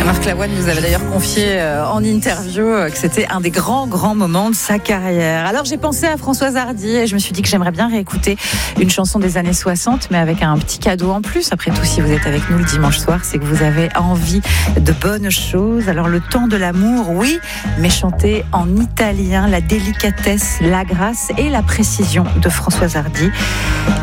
Marc Lavoine nous avait d'ailleurs confié en interview que c'était un des grands moments de sa carrière. Alors j'ai pensé à Françoise Hardy et je me suis dit que j'aimerais bien réécouter une chanson des années 60, mais avec un petit cadeau en plus. Après tout, si vous êtes avec nous le dimanche soir, c'est que vous avez envie de bonnes choses. Alors le temps de l'amour, oui, mais chanté en italien, la délicatesse, la grâce et la précision de Françoise Hardy.